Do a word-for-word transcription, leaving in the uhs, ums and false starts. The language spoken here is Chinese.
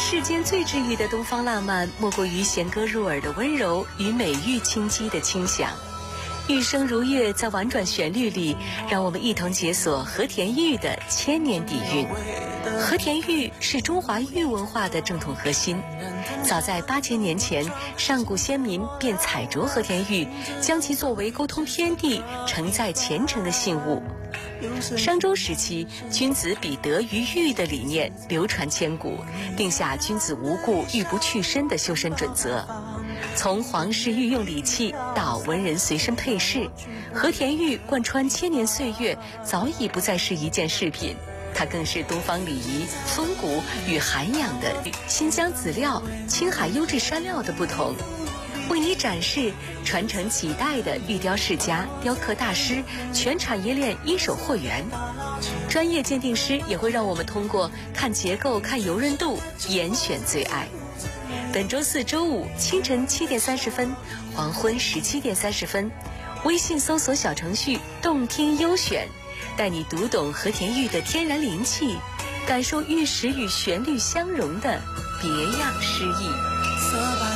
世间最治愈的东方浪漫，莫过于弦歌入耳的温柔与美玉轻击的清响。玉声如月，在婉转旋律里，让我们一同解锁和田玉的千年底蕴。和田玉是中华玉文化的正统核心。早在八千年前，上古先民便采着和田玉，将其作为沟通天地、承载虔诚的信物。商周时期，君子比德于玉的理念流传千古，定下君子无故玉不去身的修身准则。从皇室御用礼器到文人随身配饰，和田玉贯穿千年岁月，早已不再是一件饰品，它更是东方礼仪、风骨与涵养的新疆籽料、青海优质山料的不同。为你展示传承几代的玉雕世家、雕刻大师、全产业链一手货源。专业鉴定师也会让我们通过看结构、看油润度，严选最爱。本周四、周五清晨七点三十分，黄昏十七点三十分，微信搜索小程序“动听优选”，带你读懂和田玉的天然灵气，感受玉石与旋律相融的别样诗意。